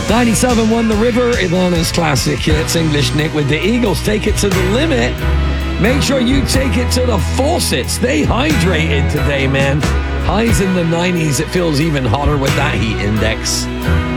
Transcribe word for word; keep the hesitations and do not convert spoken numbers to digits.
ninety-seven one The River, Atlanta's classic hits. English Nick with the Eagles. Take it to the limit. Make sure you take it to the faucet. Stay hydrated today, man. Highs in the nineties. It feels even hotter with that heat index.